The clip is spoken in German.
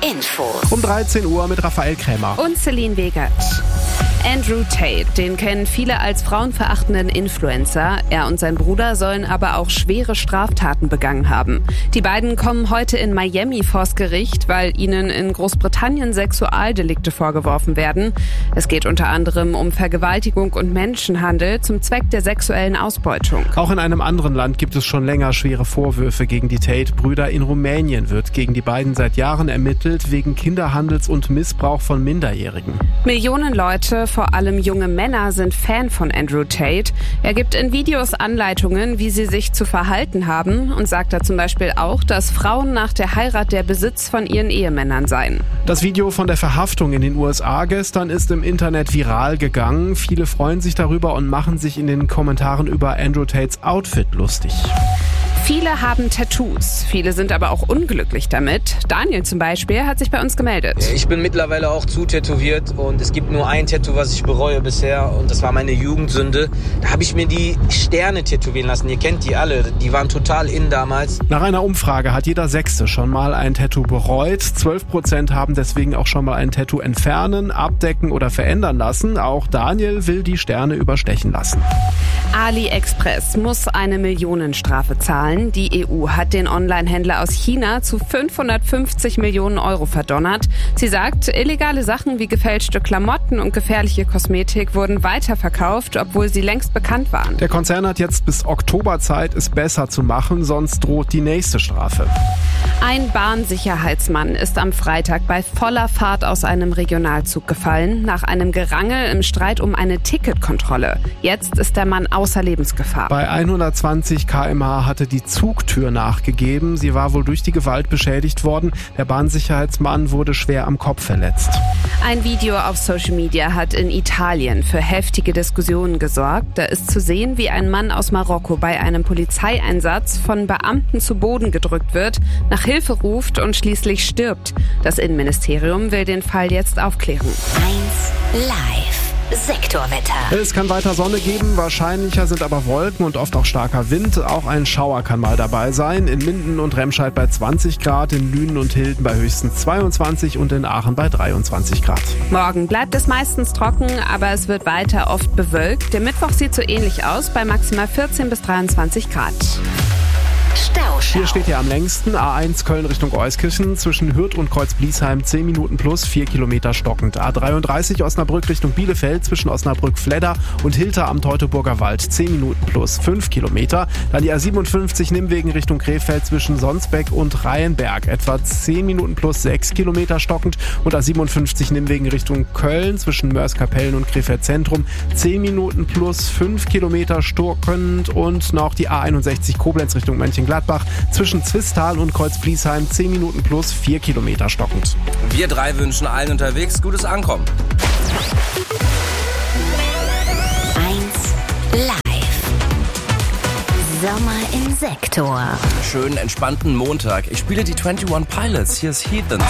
Info. Um 13 Uhr mit Raphael Krämer. Und Celine Wegert. Andrew Tate, den kennen viele als frauenverachtenden Influencer. Er und sein Bruder sollen aber auch schwere Straftaten begangen haben. Die beiden kommen heute in Miami vors Gericht, weil ihnen in Großbritannien Sexualdelikte vorgeworfen werden. Es geht unter anderem um Vergewaltigung und Menschenhandel zum Zweck der sexuellen Ausbeutung. Auch in einem anderen Land gibt es schon länger schwere Vorwürfe gegen die Tate-Brüder. In Rumänien wird gegen die beiden seit Jahren ermittelt wegen Kinderhandels und Missbrauch von Minderjährigen. Millionen Leute, vor allem junge Männer, sind Fan von Andrew Tate. Er gibt in Videos Anleitungen, wie sie sich zu verhalten haben, und sagt da zum Beispiel auch, dass Frauen nach der Heirat der Besitz von ihren Ehemännern seien. Das Video von der Verhaftung in den USA gestern ist im Internet viral gegangen. Viele freuen sich darüber und machen sich in den Kommentaren über Andrew Tates Outfit lustig. Viele haben Tattoos, viele sind aber auch unglücklich damit. Daniel zum Beispiel hat sich bei uns gemeldet. Ich bin mittlerweile auch zu tätowiert und es gibt nur ein Tattoo, was ich bereue bisher, und das war meine Jugendsünde. Da habe ich mir die Sterne tätowieren lassen, ihr kennt die alle, die waren total in damals. Nach einer Umfrage hat jeder Sechste schon mal ein Tattoo bereut. 12% haben deswegen auch schon mal ein Tattoo entfernen, abdecken oder verändern lassen. Auch Daniel will die Sterne überstechen lassen. AliExpress muss eine Millionenstrafe zahlen. Die EU hat den Onlinehändler aus China zu 550 Millionen Euro verdonnert. Sie sagt, illegale Sachen wie gefälschte Klamotten und gefährliche Kosmetik wurden weiterverkauft, obwohl sie längst bekannt waren. Der Konzern hat jetzt bis Oktober Zeit, es besser zu machen, sonst droht die nächste Strafe. Ein Bahnsicherheitsmann ist am Freitag bei voller Fahrt aus einem Regionalzug gefallen, nach einem Gerangel im Streit um eine Ticketkontrolle. Jetzt ist der Mann außer Lebensgefahr. Bei 120 km/h hatte die Zugtür nachgegeben. Sie war wohl durch die Gewalt beschädigt worden. Der Bahnsicherheitsmann wurde schwer am Kopf verletzt. Ein Video auf Social Media hat in Italien für heftige Diskussionen gesorgt. Da ist zu sehen, wie ein Mann aus Marokko bei einem Polizeieinsatz von Beamten zu Boden gedrückt wird, nach Hilfe ruft und schließlich stirbt. Das Innenministerium will den Fall jetzt aufklären. 1 Live. Sektorwetter. Es kann weiter Sonne geben, wahrscheinlicher sind aber Wolken und oft auch starker Wind. Auch ein Schauer kann mal dabei sein. In Minden und Remscheid bei 20 Grad, in Lünen und Hilden bei höchstens 22 und in Aachen bei 23 Grad. Morgen bleibt es meistens trocken, aber es wird weiter oft bewölkt. Der Mittwoch sieht so ähnlich aus, bei maximal 14 bis 23 Grad. Stauschau. Hier steht ja am längsten A1 Köln Richtung Euskirchen, zwischen Hürth und Kreuzbliesheim 10 Minuten plus, 4 Kilometer stockend. A33 Osnabrück Richtung Bielefeld, zwischen Osnabrück-Fledder und Hilter am Teutoburger Wald 10 Minuten plus, 5 Kilometer. Dann die A57 Nimwegen Richtung Krefeld zwischen Sonsbeck und Rheinberg, etwa 10 Minuten plus, 6 Kilometer stockend. Und A57 Nimwegen Richtung Köln zwischen Mörs-Kapellen und Krefeld Zentrum 10 Minuten plus, 5 Kilometer stockend. Und noch die A61 Koblenz Richtung Mönchengladbach zwischen Zwistal und Kreuzbliesheim 10 Minuten plus, 4 Kilometer stockend. Wir drei wünschen allen unterwegs gutes Ankommen. 1 Live. Sommer im Sektor. Schönen entspannten Montag. Ich spiele die 21 Pilots. Hier ist Heathens.